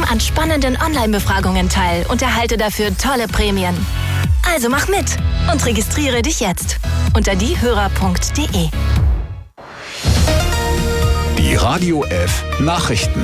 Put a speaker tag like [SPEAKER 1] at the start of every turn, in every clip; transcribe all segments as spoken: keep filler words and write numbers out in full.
[SPEAKER 1] an spannenden Online-Befragungen teil und erhalte dafür tolle Prämien. Also mach mit und registriere dich jetzt unter diehörer punkt de.
[SPEAKER 2] Die Radio F Nachrichten.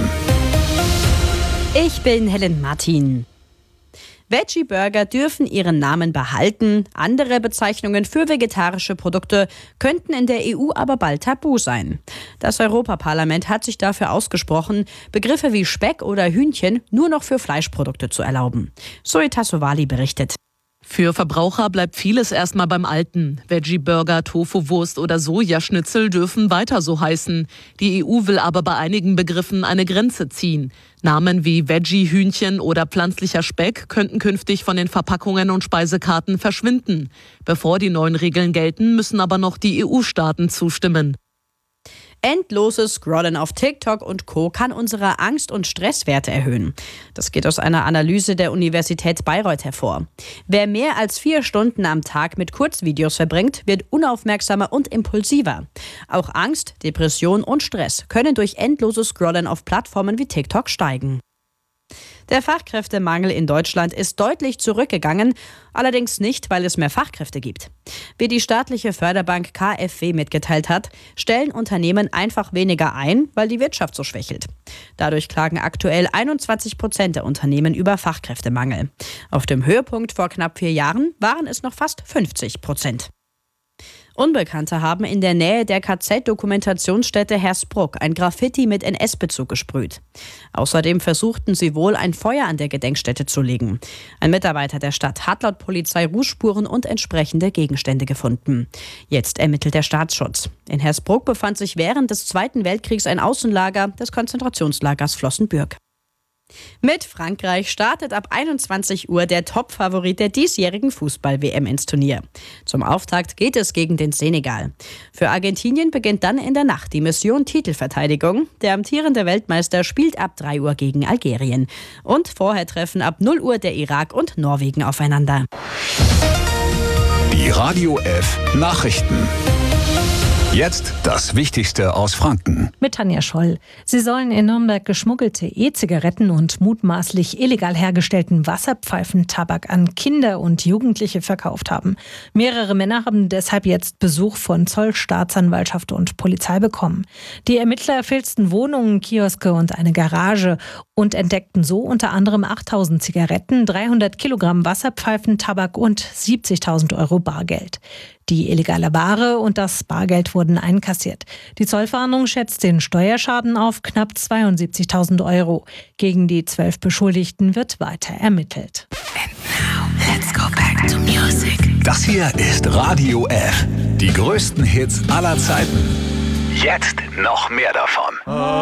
[SPEAKER 3] Ich bin Helen Martin. Veggie-Burger dürfen ihren Namen behalten. Andere Bezeichnungen für vegetarische Produkte könnten in der E U aber bald tabu sein. Das Europaparlament hat sich dafür ausgesprochen, Begriffe wie Speck oder Hühnchen nur noch für Fleischprodukte zu erlauben. Zoe Tassovali berichtet.
[SPEAKER 4] Für Verbraucher bleibt vieles erstmal beim Alten. Veggie-Burger, Tofu-Wurst oder Sojaschnitzel dürfen weiter so heißen. Die E U will aber bei einigen Begriffen eine Grenze ziehen. Namen wie Veggie-Hühnchen oder pflanzlicher Speck könnten künftig von den Verpackungen und Speisekarten verschwinden. Bevor die neuen Regeln gelten, müssen aber noch die E U-Staaten zustimmen.
[SPEAKER 3] Endloses Scrollen auf TikTok und Co. kann unsere Angst- und Stresswerte erhöhen. Das geht aus einer Analyse der Universität Bayreuth hervor. Wer mehr als vier Stunden am Tag mit Kurzvideos verbringt, wird unaufmerksamer und impulsiver. Auch Angst, Depression und Stress können durch endloses Scrollen auf Plattformen wie TikTok steigen. Der Fachkräftemangel in Deutschland ist deutlich zurückgegangen, allerdings nicht, weil es mehr Fachkräfte gibt. Wie die staatliche Förderbank K f W mitgeteilt hat, stellen Unternehmen einfach weniger ein, weil die Wirtschaft so schwächelt. Dadurch klagen aktuell einundzwanzig Prozent der Unternehmen über Fachkräftemangel. Auf dem Höhepunkt vor knapp vier Jahren waren es noch fast fünfzig Prozent. Unbekannte haben in der Nähe der K Z-Dokumentationsstätte Hersbruck ein Graffiti mit N S-Bezug gesprüht. Außerdem versuchten sie wohl, ein Feuer an der Gedenkstätte zu legen. Ein Mitarbeiter der Stadt hat laut Polizei Rußspuren und entsprechende Gegenstände gefunden. Jetzt ermittelt der Staatsschutz. In Hersbruck befand sich während des Zweiten Weltkriegs ein Außenlager des Konzentrationslagers Flossenbürg. Mit Frankreich startet ab einundzwanzig Uhr der Top-Favorit der diesjährigen Fußball-W M ins Turnier. Zum Auftakt geht es gegen den Senegal. Für Argentinien beginnt dann in der Nacht die Mission Titelverteidigung. Der amtierende Weltmeister spielt ab drei Uhr gegen Algerien. Und vorher treffen ab null Uhr der Irak und Norwegen aufeinander.
[SPEAKER 2] Die Radio F Nachrichten. Jetzt das Wichtigste aus Franken.
[SPEAKER 5] Mit Tanja Scholl. Sie sollen in Nürnberg geschmuggelte E-Zigaretten und mutmaßlich illegal hergestellten Wasserpfeifentabak an Kinder und Jugendliche verkauft haben. Mehrere Männer haben deshalb jetzt Besuch von Zoll, Staatsanwaltschaft und Polizei bekommen. Die Ermittler filzten Wohnungen, Kioske und eine Garage und entdeckten so unter anderem achttausend Zigaretten, dreihundert Kilogramm Wasserpfeifentabak und siebzigtausend Euro Bargeld. Die illegale Ware und das Bargeld wurden einkassiert. Die Zollfahndung schätzt den Steuerschaden auf knapp zweiundsiebzigtausend Euro. Gegen die zwölf Beschuldigten wird weiter ermittelt.
[SPEAKER 2] And now, let's go back to music. Das hier ist Radio F. Die größten Hits aller Zeiten. Jetzt noch mehr davon.